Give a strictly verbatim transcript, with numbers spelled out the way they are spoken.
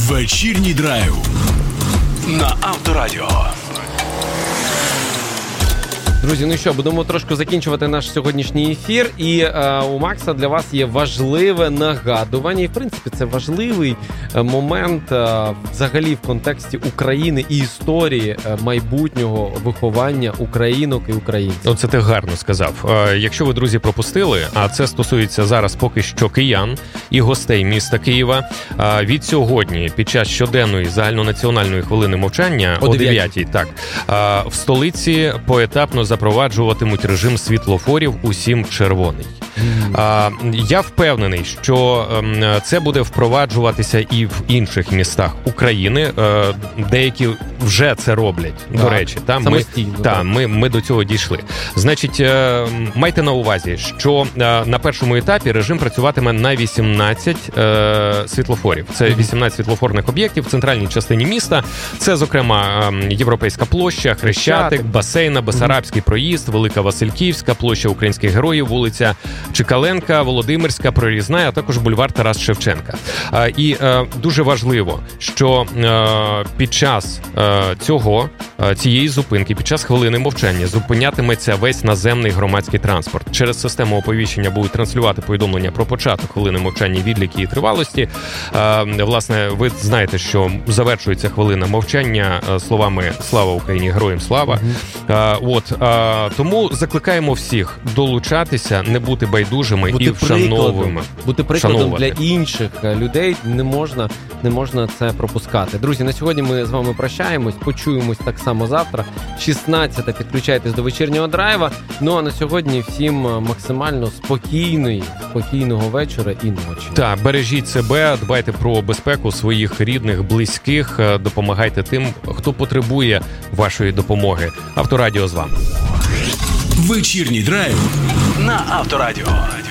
Вечірній драйв на Авторадіо. Друзі, ну що, будемо трошки закінчувати наш сьогоднішній ефір. І е, у Макса для вас є важливе нагадування. І, в принципі, це важливий момент е, взагалі в контексті України і історії е, майбутнього виховання українок і українців. Оце ти гарно сказав. Е, якщо ви, друзі, пропустили, а це стосується зараз поки що киян і гостей міста Києва, е, від сьогодні, під час щоденної загальнонаціональної хвилини мовчання о дев'ятій, так, е, в столиці поетапно запроваджуватимуть режим світлофорів усім червоний. А, я впевнений, що е, це буде впроваджуватися і в інших містах України. Е, деякі вже це роблять, так, до речі. Та, самостійно. Ми, та, ми, ми до цього дійшли. Значить, е, майте на увазі, що е, на першому етапі режим працюватиме на вісімнадцять е, світлофорів. Це вісімнадцять світлофорних об'єктів в центральній частині міста. Це, зокрема, е, Європейська площа, Хрещатик, Басейна, Бесарабський проїзд, Велика Васильківська, площа Українських Героїв, вулиця Чекаленка, Володимирська, Прорізна, а також бульвар Тарас Шевченка. І е, дуже важливо, що е, під час е, цього, е, цієї зупинки, під час хвилини мовчання зупинятиметься весь наземний громадський транспорт. Через систему оповіщення будуть транслювати повідомлення про початок хвилини мовчання, відліки і тривалості. Е, власне, ви знаєте, що завершується хвилина мовчання е, словами «Слава Україні! Героям слава!». Mm-hmm. Е, от, е, тому закликаємо всіх долучатися, не бути байдужими бути і вшановуємо. Бути прикладом для інших людей, не можна, не можна це пропускати. Друзі, на сьогодні ми з вами прощаємось, почуємось так само завтра. шістнадцята підключайтесь до вечірнього драйва. Ну а на сьогодні всім максимально спокійної, спокійного вечора і ночі. Так, бережіть себе, дбайте про безпеку своїх рідних, близьких, допомагайте тим, хто потребує вашої допомоги. Авторадіо з вами. Вечірній драйв на Авторадіо.